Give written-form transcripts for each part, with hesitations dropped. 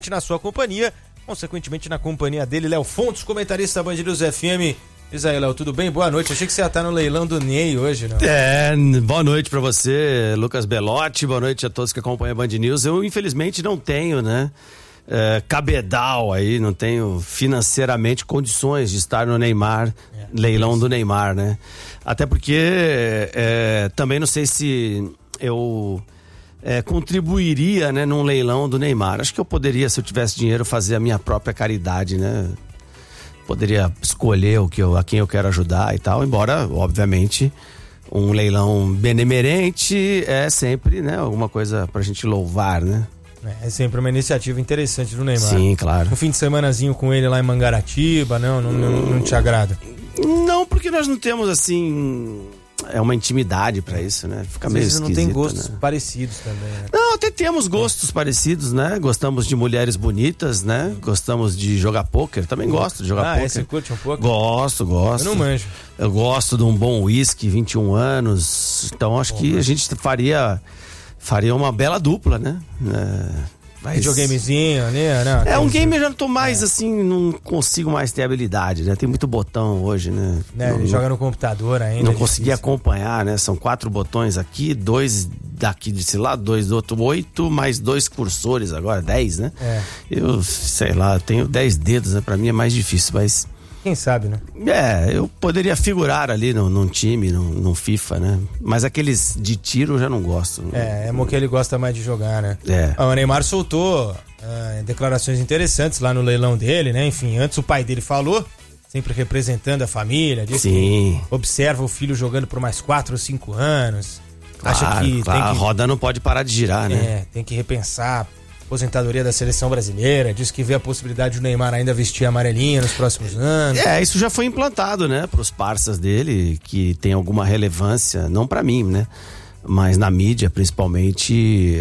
na sua companhia, consequentemente na companhia dele, Léo Fontes, comentarista da Band News FM. Diz aí, Léo, tudo bem? Boa noite. Achei que você ia estar no leilão do Ney hoje, não? Boa noite pra você, Lucas Belotti, boa noite a todos que acompanham a Band News. Eu, infelizmente, não tenho, cabedal aí, não tenho financeiramente condições de estar no Neymar, leilão do Neymar, né? Até porque também não sei se eu contribuiria, né, num leilão do Neymar. Acho que eu poderia, se eu tivesse dinheiro, fazer a minha própria caridade, né? Poderia escolher a quem eu quero ajudar e tal, embora, obviamente, um leilão benemerente é sempre, né, alguma coisa pra gente louvar, né? É sempre uma iniciativa interessante do Neymar. Sim, claro. Um fim de semanazinho com ele lá em Mangaratiba, não te agrada? Não, porque nós não temos, assim, uma intimidade pra isso, né? Fica meio esquisito, não tem gostos, né? Parecidos também, né? Não, até temos gostos parecidos, né? Gostamos de mulheres bonitas, né? Gostamos de jogar pôquer, também gosto de jogar pôquer. Você curte um pouco? Gosto. Eu não manjo. Eu gosto de um bom whisky, 21 anos, então acho que a gente faria uma bela dupla, né? Videogamezinho, né? Um game eu já não tô mais assim, não consigo mais ter habilidade, né? Tem muito botão hoje, né? Ele joga no computador ainda. Não consegui acompanhar, né? São 4 botões aqui, 2 daqui desse lado, 2 do outro, 8 mais 2 cursores agora, 10, né? Eu, sei lá, tenho 10 dedos, né? Pra mim é mais difícil, mas... Quem sabe, né? Eu poderia figurar ali num time, num FIFA, né? Mas aqueles de tiro eu já não gosto. Que ele gosta mais de jogar, né? O Neymar soltou declarações interessantes lá no leilão dele, né? Enfim, antes o pai dele falou, sempre representando a família, disse que observa o filho jogando por mais 4 ou 5 anos. Acha que a roda não pode parar de girar, né? Tem que repensar aposentadoria da seleção brasileira, diz que vê a possibilidade do Neymar ainda vestir amarelinha nos próximos anos. Isso já foi implantado, né, pros parceiros dele, que tem alguma relevância, não pra mim, né, mas na mídia, principalmente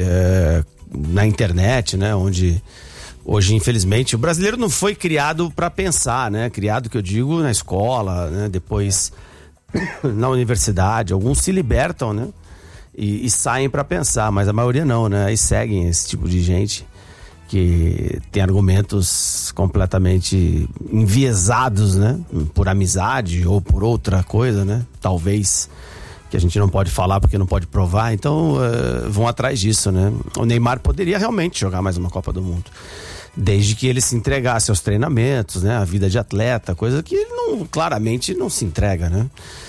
na internet, né, onde hoje, infelizmente, o brasileiro não foi criado pra pensar, né, criado, que eu digo, na escola, né, depois na universidade, alguns se libertam, né, e saem pra pensar, mas a maioria não, né? E seguem esse tipo de gente que tem argumentos completamente enviesados, né? Por amizade ou por outra coisa, né? Talvez, que a gente não pode falar porque não pode provar, então vão atrás disso, né? O Neymar poderia realmente jogar mais uma Copa do Mundo, desde que ele se entregasse aos treinamentos, né? A vida de atleta, coisa que ele claramente não se entrega, né?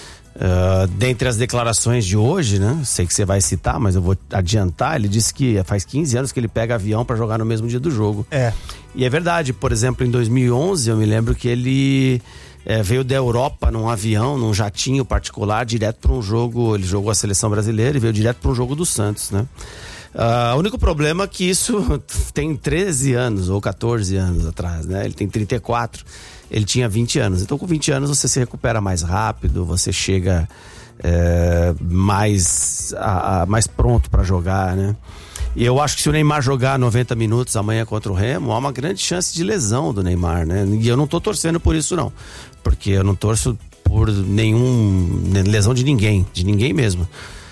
Dentre as declarações de hoje, né? Sei que você vai citar, mas eu vou adiantar. Ele disse que faz 15 anos que ele pega avião pra jogar no mesmo dia do jogo. E é verdade, por exemplo, em 2011 eu me lembro que ele veio da Europa num avião, num jatinho particular, direto pra um jogo. Ele jogou a seleção brasileira e veio direto pra um jogo do Santos, né? O único problema é que isso tem 13 anos ou 14 anos atrás, né? Ele tem 34. Ele tinha 20 anos. Então, com 20 anos, você se recupera mais rápido, você chega mais pronto para jogar, né? E eu acho que se o Neymar jogar 90 minutos amanhã contra o Remo, há uma grande chance de lesão do Neymar, né? E eu não tô torcendo por isso, não. Porque eu não torço por lesão de ninguém mesmo.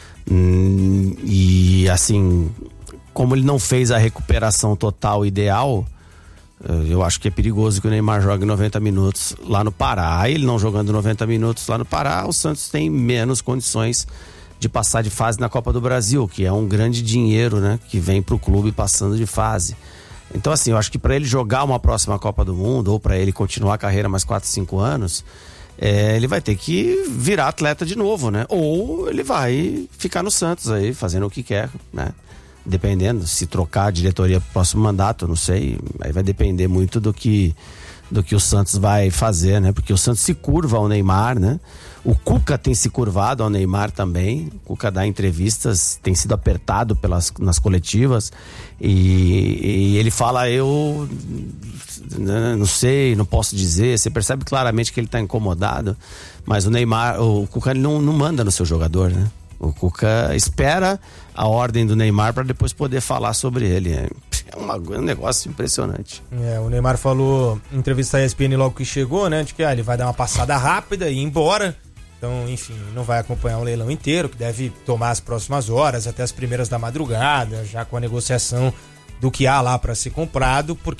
E, assim, como ele não fez a recuperação total ideal, eu acho que é perigoso que o Neymar jogue 90 minutos lá no Pará. Aí ele não jogando 90 minutos lá no Pará, o Santos tem menos condições de passar de fase na Copa do Brasil, que é um grande dinheiro, né, que vem pro clube passando de fase. Então, assim, eu acho que para ele jogar uma próxima Copa do Mundo, ou para ele continuar a carreira mais 4, 5 anos, ele vai ter que virar atleta de novo, né? Ou ele vai ficar no Santos aí, fazendo o que quer, né? Dependendo, se trocar a diretoria pro próximo mandato, não sei, aí vai depender muito do que o Santos vai fazer, né? Porque o Santos se curva ao Neymar, né? O Cuca tem se curvado ao Neymar também. O Cuca dá entrevistas, tem sido apertado nas coletivas e ele fala, eu não sei, não posso dizer. Você percebe claramente que ele tá incomodado, mas o Neymar, o Cuca não manda no seu jogador, né? O Cuca espera a ordem do Neymar para depois poder falar sobre ele. É um negócio impressionante. O Neymar falou em entrevista à ESPN logo que chegou, né? De que ele vai dar uma passada rápida e ir embora. Então, enfim, não vai acompanhar o leilão inteiro, que deve tomar as próximas horas, até as primeiras da madrugada, já com a negociação do que há lá para ser comprado, porque